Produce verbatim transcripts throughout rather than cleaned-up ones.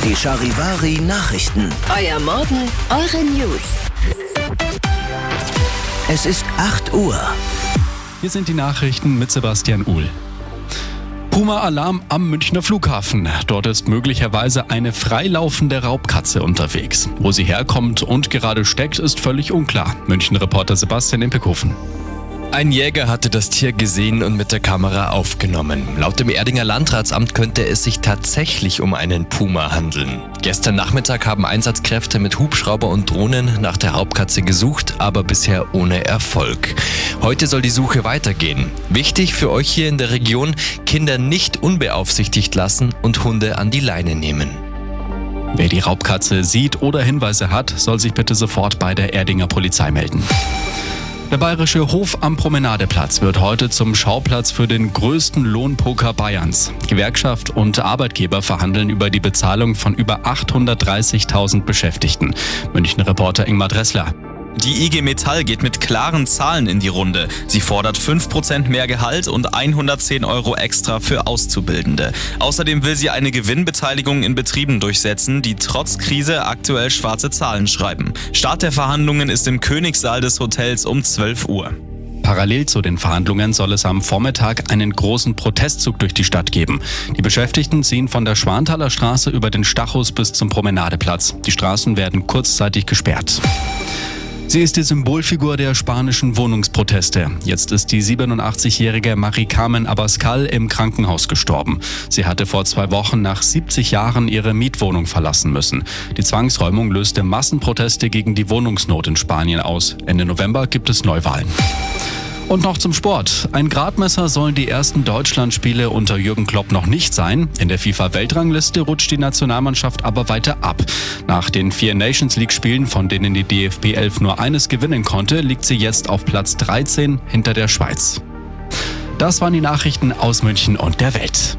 Die Charivari Nachrichten. Euer Morgen, eure News. Es ist acht Uhr. Hier sind die Nachrichten mit Sebastian Uhl. Puma-Alarm am Münchner Flughafen. Dort ist möglicherweise eine freilaufende Raubkatze unterwegs. Wo sie herkommt und gerade steckt, ist völlig unklar. München-Reporter Sebastian Impekhofen. Ein Jäger hatte das Tier gesehen und mit der Kamera aufgenommen. Laut dem Erdinger Landratsamt könnte es sich tatsächlich um einen Puma handeln. Gestern Nachmittag haben Einsatzkräfte mit Hubschrauber und Drohnen nach der Raubkatze gesucht, aber bisher ohne Erfolg. Heute soll die Suche weitergehen. Wichtig für euch hier in der Region: Kinder nicht unbeaufsichtigt lassen und Hunde an die Leine nehmen. Wer die Raubkatze sieht oder Hinweise hat, soll sich bitte sofort bei der Erdinger Polizei melden. Der Bayerische Hof am Promenadeplatz wird heute zum Schauplatz für den größten Lohnpoker Bayerns. Gewerkschaft und Arbeitgeber verhandeln über die Bezahlung von über achthundertdreißigtausend Beschäftigten. München-Reporter Ingmar Dressler. Die I G Metall geht mit klaren Zahlen in die Runde. Sie fordert fünf Prozent mehr Gehalt und hundertzehn Euro extra für Auszubildende. Außerdem will sie eine Gewinnbeteiligung in Betrieben durchsetzen, die trotz Krise aktuell schwarze Zahlen schreiben. Start der Verhandlungen ist im Königssaal des Hotels um zwölf Uhr. Parallel zu den Verhandlungen soll es am Vormittag einen großen Protestzug durch die Stadt geben. Die Beschäftigten ziehen von der Schwanthaler Straße über den Stachus bis zum Promenadeplatz. Die Straßen werden kurzzeitig gesperrt. Sie ist die Symbolfigur der spanischen Wohnungsproteste. Jetzt ist die siebenundachtzigjährige Mari Carmen Abascal im Krankenhaus gestorben. Sie hatte vor zwei Wochen nach siebzig Jahren ihre Mietwohnung verlassen müssen. Die Zwangsräumung löste Massenproteste gegen die Wohnungsnot in Spanien aus. Ende November gibt es Neuwahlen. Und noch zum Sport. Ein Gradmesser sollen die ersten Deutschlandspiele unter Jürgen Klopp noch nicht sein. In der FIFA-Weltrangliste rutscht die Nationalmannschaft aber weiter ab. Nach den vier Nations-League-Spielen, von denen die D F B elf nur eines gewinnen konnte, liegt sie jetzt auf Platz dreizehn hinter der Schweiz. Das waren die Nachrichten aus München und der Welt.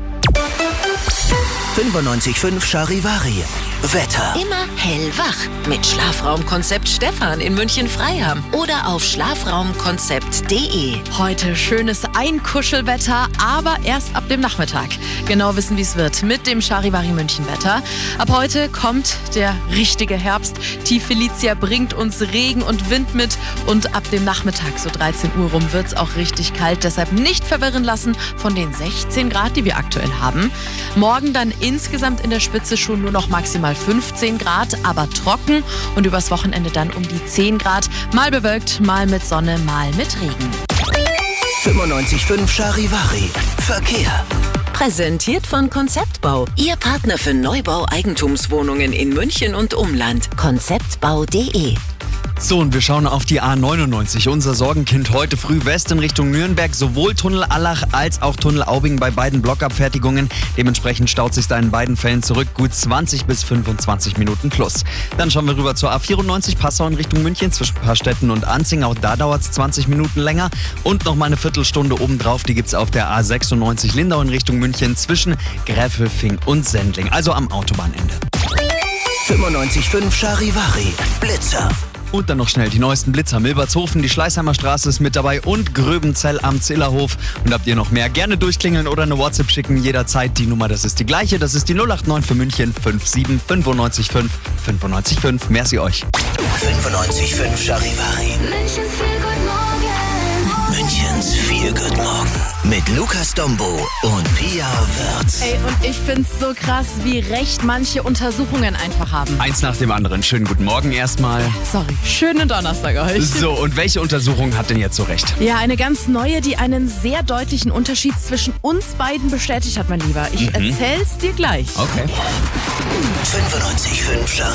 fünfundneunzig Komma fünf Charivari. Wetter. Immer hellwach mit Schlafraumkonzept Stefan in München-Freiham oder auf schlafraumkonzept punkt de. Heute schönes Einkuschelwetter, aber erst ab dem Nachmittag. Genau wissen, wie es wird mit dem Charivari München-Wetter. Ab heute kommt der richtige Herbst. Die Felicia bringt uns Regen und Wind mit und ab dem Nachmittag, so dreizehn Uhr rum, wird es auch richtig kalt. Deshalb nicht verwirren lassen von den sechzehn Grad, die wir aktuell haben. Morgen dann insgesamt in der Spitze schon nur noch maximal fünfzehn Grad, aber trocken und übers Wochenende dann um die zehn Grad. Mal bewölkt, mal mit Sonne, mal mit Regen. fünfundneunzig Komma fünf Charivari. Verkehr. Präsentiert von Konzeptbau. Ihr Partner für Neubau Eigentumswohnungen in München und Umland. konzeptbau punkt de. So, und wir schauen auf die A neunundneunzig. Unser Sorgenkind heute früh West in Richtung Nürnberg. Sowohl Tunnel Allach als auch Tunnel Aubing bei beiden Blockabfertigungen. Dementsprechend staut sich da in beiden Fällen zurück. Gut zwanzig bis fünfundzwanzig Minuten plus. Dann schauen wir rüber zur A vierundneunzig Passau in Richtung München zwischen Paarstetten und Anzing. Auch da dauert es zwanzig Minuten länger. Und noch mal eine Viertelstunde obendrauf. Die gibt es auf der A sechsundneunzig Lindau in Richtung München zwischen Gräfelfing und Sendling. Also am Autobahnende. fünfundneunzig Komma fünf Charivari. Blitzer. Und dann noch schnell die neuesten Blitzer. Milbertshofen, die Schleißheimer Straße ist mit dabei und Gröbenzell am Zillerhof. Und habt ihr noch mehr? Gerne durchklingeln oder eine WhatsApp schicken. Jederzeit die Nummer, das ist die gleiche. Das ist die null acht neun für München fünf sieben fünf neun fünf fünf neun fünf. Merci euch. fünfundneunzig Komma fünf Charivari. Münchens viel Good Morgen. Münchens viel Good Morgen. Mit Lukas Dombo und Pia Wörth. Ey, und ich find's so krass, wie recht manche Untersuchungen einfach haben. Eins nach dem anderen. Schönen guten Morgen erstmal. Sorry, schönen Donnerstag euch. So, und welche Untersuchung hat denn jetzt so recht? Ja, eine ganz neue, die einen sehr deutlichen Unterschied zwischen uns beiden bestätigt hat, mein Lieber. Ich Mhm. erzähl's dir gleich. Okay. fünfundneunzig Komma fünf Charivari.